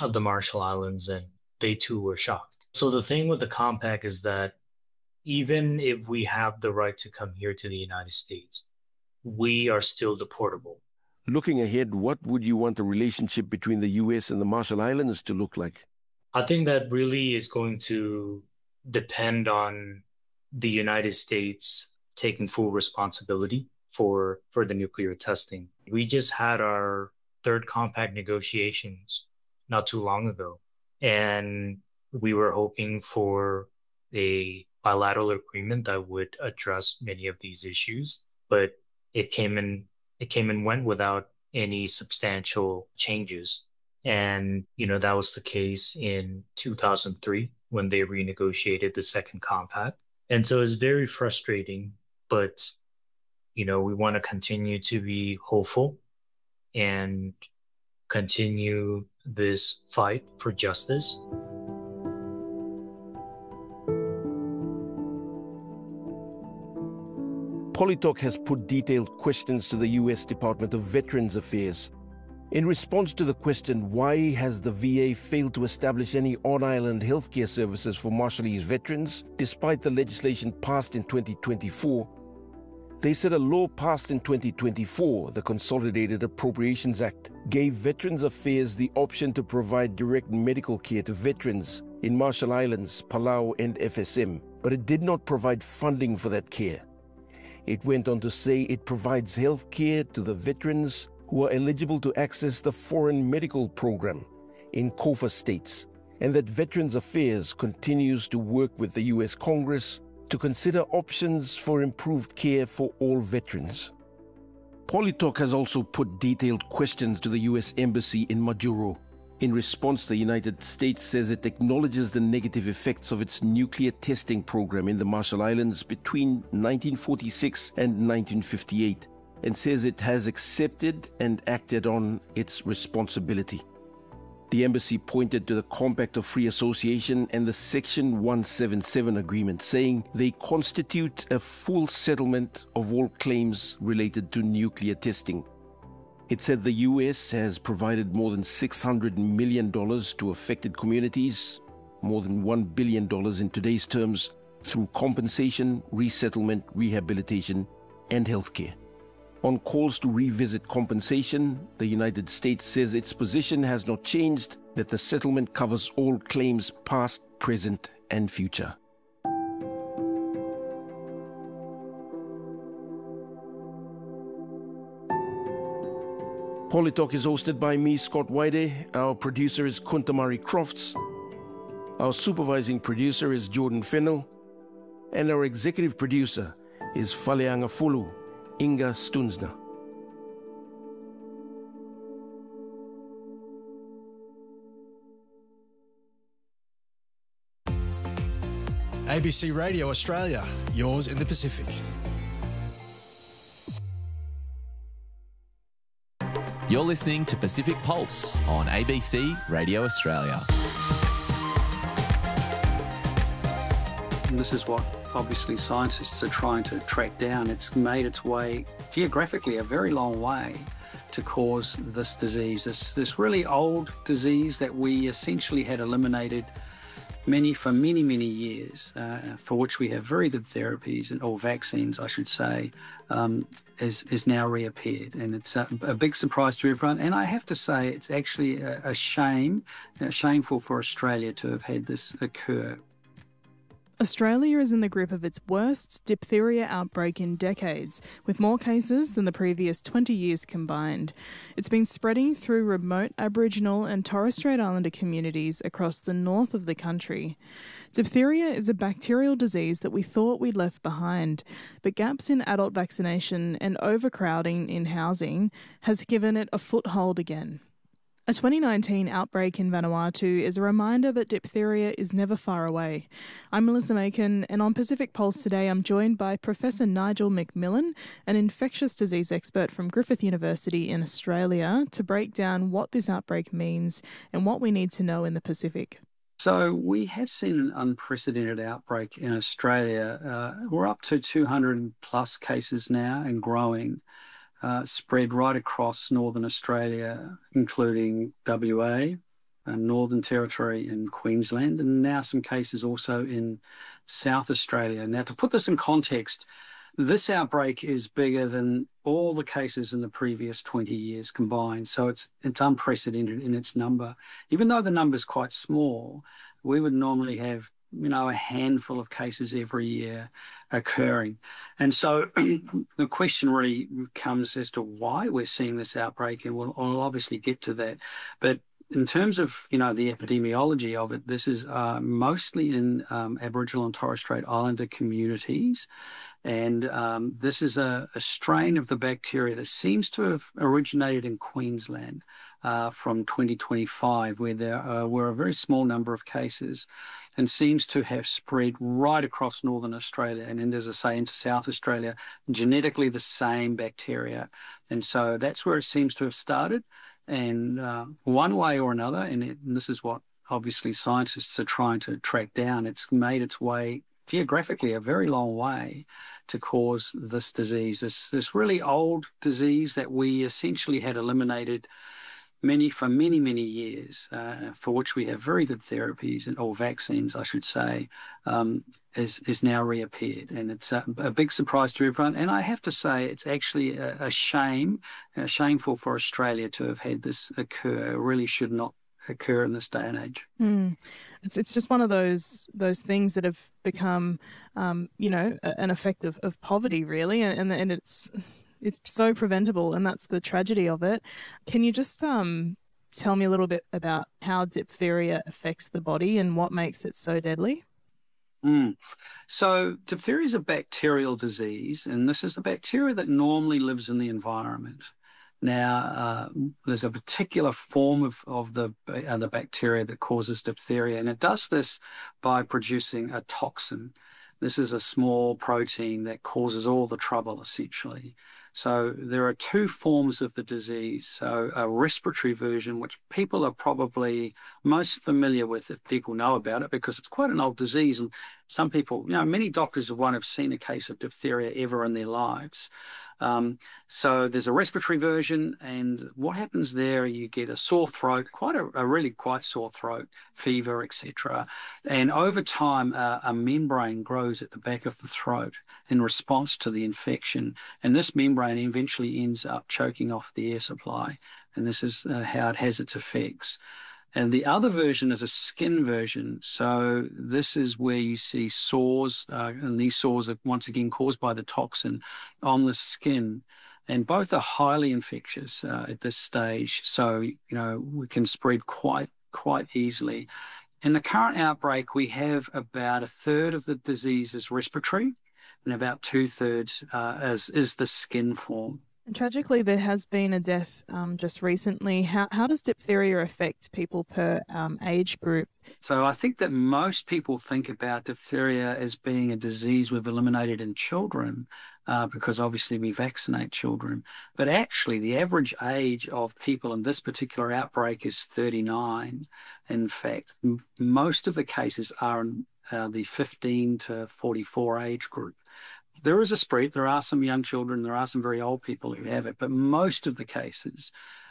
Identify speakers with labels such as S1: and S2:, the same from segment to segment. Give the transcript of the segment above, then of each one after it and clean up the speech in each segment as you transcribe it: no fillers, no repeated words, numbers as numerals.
S1: of the Marshall Islands, and they too were shocked. So the thing with the compact is that even if we have the right to come here to the United States, we are still deportable.
S2: Looking ahead, what would you want the relationship between the US and the Marshall Islands to look like?
S1: I think that really is going to depend on the United States taking full responsibility for the nuclear testing. We just had our third compact negotiations not too long ago, and we were hoping for a bilateral agreement that would address many of these issues, but it came in it came and went without any substantial changes. And, that was the case in 2003 when they renegotiated the second compact. And so it's very frustrating, but, we want to continue to be hopeful and continue this fight for justice.
S2: Polytalk has put detailed questions to the US Department of Veterans Affairs. In response to the question, why has the VA failed to establish any on-island healthcare services for Marshallese veterans, despite the legislation passed in 2024, they said a law passed in 2024, the Consolidated Appropriations Act, gave Veterans Affairs the option to provide direct medical care to veterans in Marshall Islands, Palau, and FSM, but it did not provide funding for that care. It went on to say it provides health care to the veterans who are eligible to access the Foreign Medical Program in COFA states, and that Veterans Affairs continues to work with the US Congress to consider options for improved care for all veterans. Polytalk has also put detailed questions to the US Embassy in Majuro. In response, the United States says it acknowledges the negative effects of its nuclear testing program in the Marshall Islands between 1946 and 1958, and says it has accepted and acted on its responsibility. The embassy pointed to the Compact of Free Association and the Section 177 agreement, saying they constitute a full settlement of all claims related to nuclear testing. It said the US has provided more than $600 million to affected communities, more than $1 billion in today's terms, through compensation, resettlement, rehabilitation, and healthcare. On calls to revisit compensation, the United States says its position has not changed, that the settlement covers all claims past, present, and future. Polytalk is hosted by me, Scott Waide. Our producer is Kuntamari Crofts. Our supervising producer is Jordan Fennell. And our executive producer is Faleanga Fulu, Inga Stunsna.
S3: ABC Radio Australia, yours in the Pacific.
S4: You're listening to Pacific Pulse on ABC Radio Australia.
S5: And this is what obviously scientists are trying to track down. It's made its way geographically a very long way to cause this disease, this really old disease that we essentially had eliminated for many years, for which we have very good therapies, or vaccines, I should say, is now reappeared. And it's a big surprise to everyone. And I have to say, it's actually a shame, shameful for Australia to have had this occur.
S6: Australia is in the grip of its worst diphtheria outbreak in decades, with more cases than the previous 20 years combined. It's been spreading through remote Aboriginal and Torres Strait Islander communities across the north of the country. Diphtheria is a bacterial disease that we thought we'd left behind, but gaps in adult vaccination and overcrowding in housing has given it a foothold again. A 2019 outbreak in Vanuatu is a reminder that diphtheria is never far away. I'm Melissa Macon, and on Pacific Pulse today I'm joined by Professor Nigel McMillan, an infectious disease expert from Griffith University in Australia, to break down what this outbreak means and what we need to know in the Pacific.
S5: So we have seen an unprecedented outbreak in Australia. We're up to 200 plus cases now and growing. Spread right across northern Australia, including WA, Northern Territory and Queensland, and now some cases also in South Australia. Now, to put this in context, this outbreak is bigger than all the cases in the previous 20 years combined. So it's unprecedented in its number. Even though the number is quite small, we would normally have, a handful of cases every year occurring. And so the question really comes as to why we're seeing this outbreak, and we'll obviously get to that. But in terms of, the epidemiology of it, this is mostly in Aboriginal and Torres Strait Islander communities. And this is a strain of the bacteria that seems to have originated in Queensland from 2025, where there were a very small number of cases, and seems to have spread right across Northern Australia and, as I say, into South Australia, genetically the same bacteria. And so that's where it seems to have started. And one way or another, and this is what obviously scientists are trying to track down, it's made its way geographically a very long way to cause this disease, this really old disease that we essentially had eliminated for many years, for which we have very good therapies, or vaccines, I should say, is now reappeared. And it's a big surprise to everyone. And I have to say, it's actually a shame, shameful for Australia to have had this occur. It really should not occur in this day and age.
S6: It's just one of those things that have become, an effect of poverty, really, and it's so preventable, and that's the tragedy of it. Can you just tell me a little bit about how diphtheria affects the body and what makes it so deadly?
S5: So diphtheria is a bacterial disease, and this is a bacteria that normally lives in the environment. Now, there's a particular form of the bacteria that causes diphtheria, and it does this by producing a toxin. This is a small protein that causes all the trouble, essentially. So there are two forms of the disease. So a respiratory version, which people are probably most familiar with if people know about it, because it's quite an old disease. And some people, many doctors won't have seen a case of diphtheria ever in their lives. So there's a respiratory version, and what happens there, you get a sore throat, really quite sore throat, fever, etc. And over time, a membrane grows at the back of the throat in response to the infection. And this membrane eventually ends up choking off the air supply. And this is how it has its effects. And the other version is a skin version. So this is where you see sores, and these sores are once again caused by the toxin on the skin. And both are highly infectious at this stage. So, we can spread quite easily. In the current outbreak, we have about a third of the disease is respiratory, and about 2/3 is the skin form.
S6: And tragically, there has been a death just recently. How does diphtheria affect people per age group?
S5: So I think that most people think about diphtheria as being a disease we've eliminated in children, because obviously we vaccinate children. But actually, the average age of people in this particular outbreak is 39. In fact, most of the cases are in the 15 to 44 age group. There is a spread. There are some young children. There are some very old people who have it, but most of the cases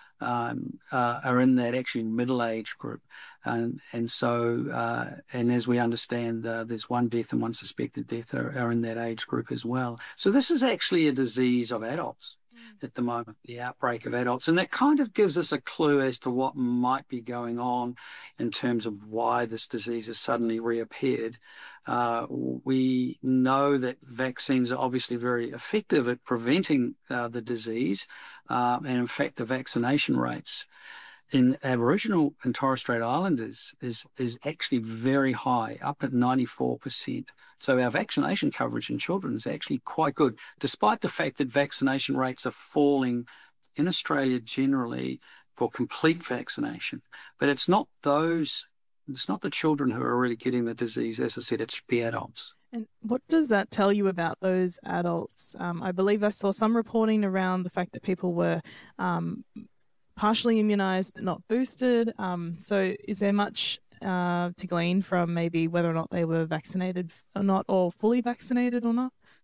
S5: are in that actually middle age group, and so as we understand, there's one death and one suspected death are in that age group as well. So this is actually a disease of adults at the moment, the outbreak of adults, and that kind of gives us a clue as to what might be going on in terms of why this disease has suddenly reappeared. We know that vaccines are obviously very effective at preventing the disease, and in fact the vaccination rates in Aboriginal and Torres Strait Islanders is actually very high, up at 94%. So our vaccination coverage in children is actually quite good, despite the fact that vaccination rates are falling in Australia generally for complete vaccination. But it's not the children who are really getting the disease. As I said, it's the adults.
S6: And what does that tell you about those adults? I believe I saw some reporting around the fact that people were partially immunised but not boosted. So is there much to glean from maybe whether or not they were vaccinated or not, or fully vaccinated or not?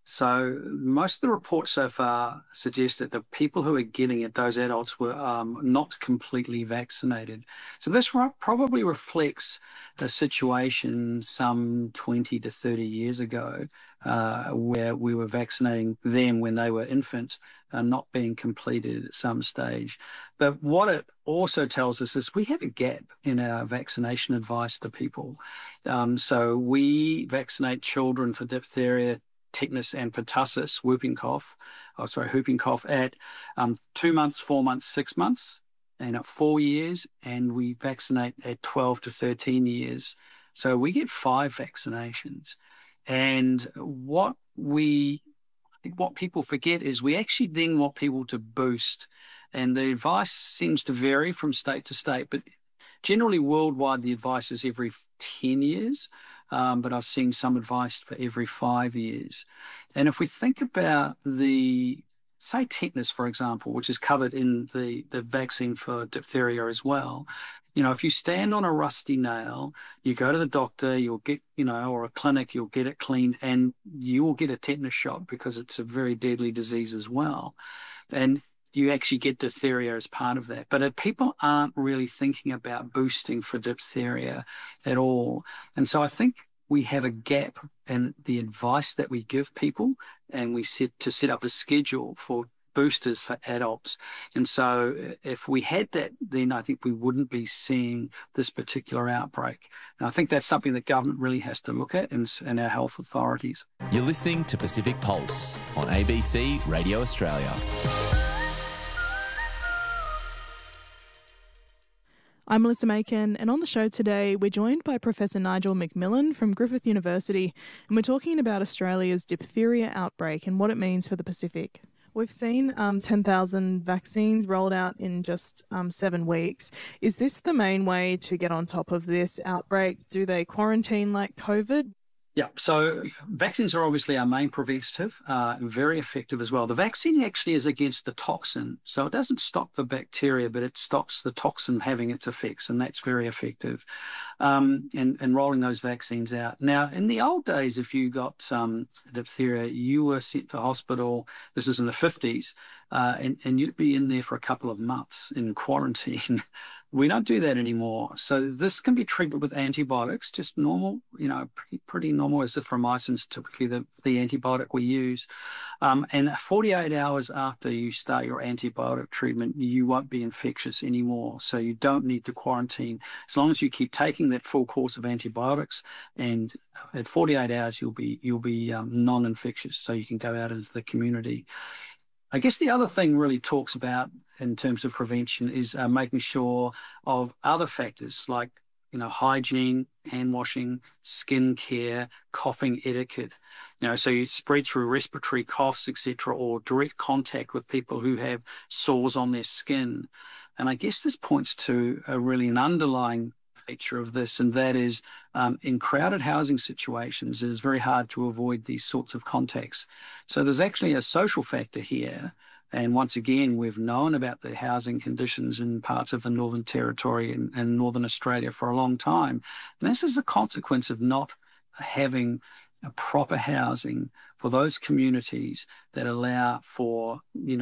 S5: So most of the reports so far suggest that the people who are getting it, those adults, were not completely vaccinated. So this probably reflects a situation some 20 to 30 years ago where we were vaccinating them when they were infants, not being completed at some stage. But what it also tells us is we have a gap in our vaccination advice to people. So we vaccinate children for diphtheria, tetanus and pertussis, whooping cough at 2 months, 4 months, 6 months, and at 4 years, and we vaccinate at 12 to 13 years. So we get 5 vaccinations. And what people forget is we actually then want people to boost. And the advice seems to vary from state to state, but generally worldwide, the advice is every 10 years. But I've seen some advice for every 5 years. And if we think about say tetanus, for example, which is covered in the vaccine for diphtheria as well, if you stand on a rusty nail, you go to the doctor, you'll get, or a clinic, you'll get it cleaned, and you will get a tetanus shot because it's a very deadly disease as well. And you actually get diphtheria as part of that. But people aren't really thinking about boosting for diphtheria at all. And so I think we have a gap in the advice that we give people, and we set up a schedule for boosters for adults. And so if we had that, then I think we wouldn't be seeing this particular outbreak. And I think that's something that government really has to look at, and our health authorities.
S4: You're listening to Pacific Pulse on ABC Radio Australia.
S6: I'm Melissa Macon, and on the show today, we're joined by Professor Nigel McMillan from Griffith University, and we're talking about Australia's diphtheria outbreak and what it means for the Pacific. We've seen 10,000 vaccines rolled out in just 7 weeks. Is this the main way to get on top of this outbreak? Do they quarantine like COVID?
S5: Yeah, so vaccines are obviously our main preventative, very effective as well. The vaccine actually is against the toxin, so it doesn't stop the bacteria, but it stops the toxin having its effects, and that's very effective. And rolling those vaccines out. Now, in the old days, if you got diphtheria, you were sent to hospital. This is in the 50s, and you'd be in there for a couple of months in quarantine. We don't do that anymore. So this can be treated with antibiotics, just normal, pretty normal azithromycin is typically the antibiotic we use. And 48 hours after you start your antibiotic treatment, you won't be infectious anymore. So you don't need to quarantine. As long as you keep taking that full course of antibiotics, and at 48 hours, you'll be non-infectious, so you can go out into the community. I guess the other thing really talks about in terms of prevention is making sure of other factors like, hygiene, hand washing, skin care, coughing etiquette. So you spread through respiratory coughs, etc., or direct contact with people who have sores on their skin. And I guess this points to an underlying feature of this, and that is in crowded housing situations, it is very hard to avoid these sorts of contacts. So there's actually a social factor here. And once again, we've known about the housing conditions in parts of the Northern Territory and Northern Australia for a long time. And this is a consequence of not having a proper housing for those communities that allow for,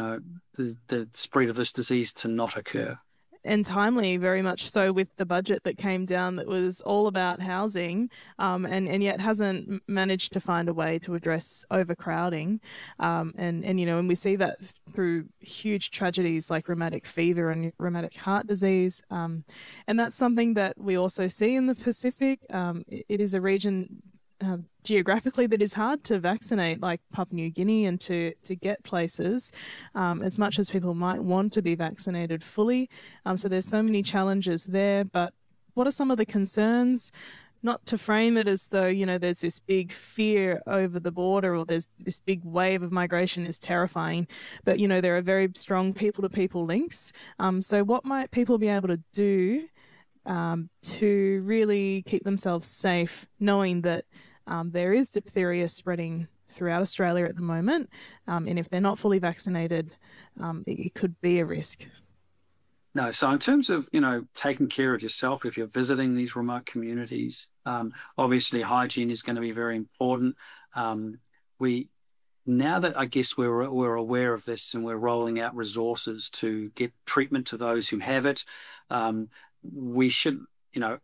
S5: the spread of this disease to not occur.
S6: And timely, very much so, with the budget that came down that was all about housing, and yet hasn't managed to find a way to address overcrowding. And we see that through huge tragedies like rheumatic fever and rheumatic heart disease. And that's something that we also see in the Pacific. It is a region geographically that is hard to vaccinate, like Papua New Guinea, and to get places as much as people might want to be vaccinated fully. So there's so many challenges there. But what are some of the concerns? Not to frame it as though, there's this big fear over the border or there's this big wave of migration is terrifying, but, there are very strong people-to-people links. So what might people be able to do to really keep themselves safe, knowing that there is diphtheria spreading throughout Australia at the moment, and if they're not fully vaccinated, it could be a risk.
S5: No, so in terms of, taking care of yourself, if you're visiting these remote communities, obviously hygiene is going to be very important. Now that I guess we're aware of this and we're rolling out resources to get treatment to those who have it, we should,